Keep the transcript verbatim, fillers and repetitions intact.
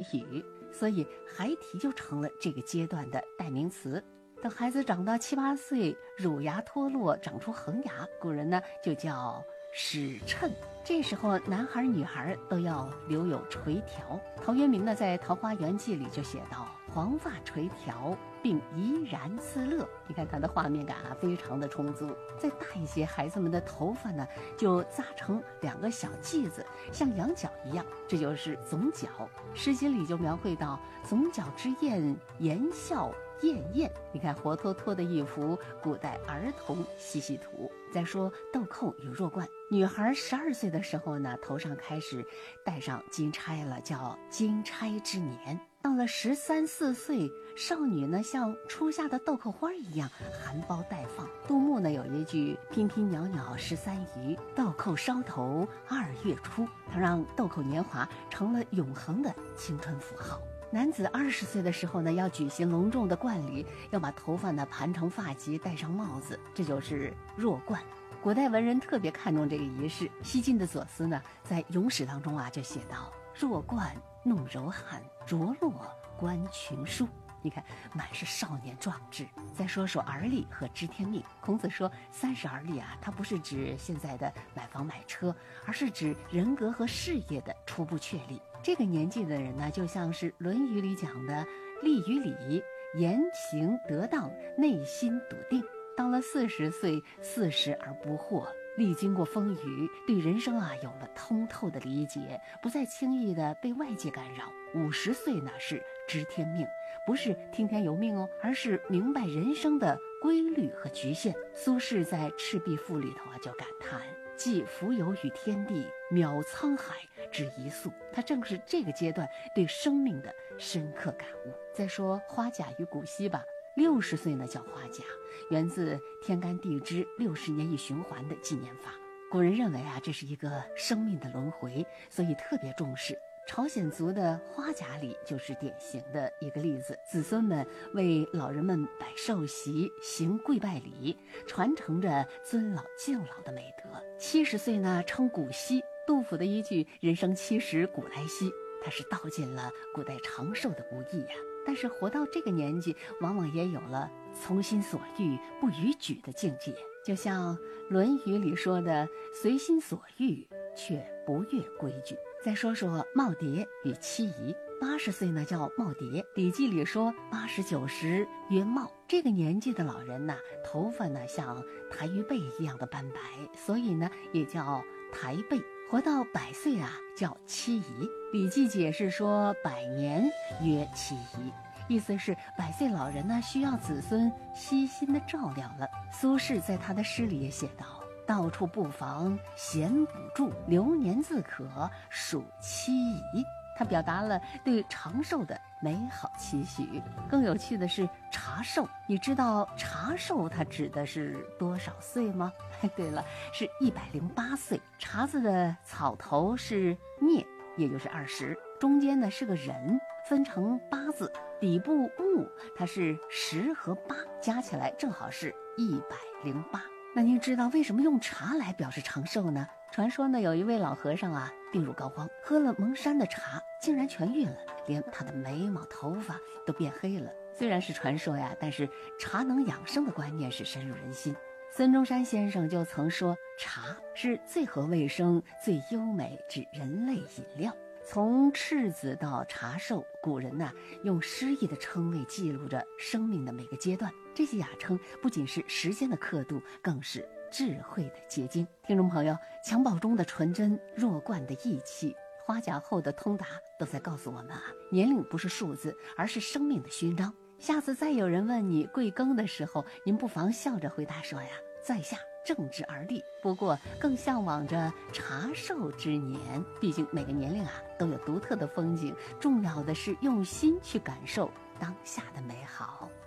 语，所以孩提就成了这个阶段的代名词。等孩子长到七八岁，乳牙脱落，长出恒牙，古人呢就叫始谶。这时候男孩女孩都要留有垂髫。陶渊明呢在《桃花源记》里就写道：黄发垂髫，并怡然自乐。你看他的画面感啊非常的充足。再大一些，孩子们的头发呢就扎成两个小髻子，像羊角一样，这就是总角。诗经里就描绘到总角之宴，言笑艳艳。你看活脱脱的一幅古代儿童嬉戏图。再说豆蔻与弱冠，女孩十二岁的时候呢，头上开始戴上金钗了，叫金钗之年。到了十三四岁，少女呢像初夏的豆蔻花一样含苞待放。杜牧呢有一句娉娉袅袅十三余，豆蔻梢头二月初，他让豆蔻年华成了永恒的青春符号。男子二十岁的时候呢，要举行隆重的冠礼，要把头发呢盘成发髻，戴上帽子，这就是弱冠。古代文人特别看重这个仪式。西晋的左思呢，在《咏史》当中啊就写道：弱冠弄柔汉，着落观群书。你看，满是少年壮志。再说说而立和知天命。孔子说三十而立啊，它不是指现在的买房买车，而是指人格和事业的初步确立。这个年纪的人呢，就像是《论语》里讲的立于礼，言行得当，内心笃定。到了四十岁，四十而不惑，历经过风雨，对人生啊有了通透的理解，不再轻易的被外界干扰。五十岁呢是知天命，不是听天由命哦，而是明白人生的规律和局限。苏轼在《赤壁赋》里头啊就感叹：寄蜉蝣于天地，渺沧海之一粟。他正是这个阶段对生命的深刻感悟。再说花甲与古稀吧。六十岁呢叫花甲，源自天干地支六十年一循环的纪年法。古人认为啊，这是一个生命的轮回，所以特别重视。朝鲜族的花甲礼就是典型的一个例子。子孙们为老人们摆寿席，行跪拜礼，传承着尊老敬老的美德。七十岁呢称古稀。杜甫的一句人生七十古来稀，他是道尽了古代长寿的无益呀、啊。但是活到这个年纪，往往也有了从心所欲不逾矩的境界。就像《论语》里说的随心所欲，却不越规矩。再说说耄耋与妻仪。八十岁呢叫耄耋，《礼记》里说八十九十曰耄。这个年纪的老人呐，头发呢像台玉背一样的斑白，所以呢也叫台背。活到百岁啊叫妻仪。《礼记》解释说百年曰妻仪，意思是百岁老人呢需要子孙悉心的照料了。苏轼在他的诗里也写道：到处不妨闲补助，流年自可属妻仪。他表达了对长寿的美好期许。更有趣的是茶寿，你知道茶寿它指的是多少岁吗？对了，是一百零八岁。茶字的草头是镊，也就是二十，中间呢是个人，分成八字，底部木，它是十和八，加起来正好是一百零八。那您知道为什么用茶来表示长寿呢？传说呢，有一位老和尚啊，病入膏肓，喝了蒙山的茶，竟然痊愈了，连他的眉毛、头发都变黑了。虽然是传说呀，但是茶能养生的观念是深入人心。孙中山先生就曾说，茶是最合卫生、最优美之人类饮料。从赤子到茶寿，古人呐、啊、用诗意的称谓记录着生命的每个阶段。这些雅称不仅是时间的刻度，更是智慧的结晶。听众朋友，襁褓中的纯真，弱冠的义气，花甲后的通达，都在告诉我们啊，年龄不是数字，而是生命的勋章。下次再有人问你贵庚的时候，您不妨笑着回答说呀，在下正直而立，不过更向往着茶寿之年。毕竟每个年龄啊都有独特的风景，重要的是用心去感受当下的美好。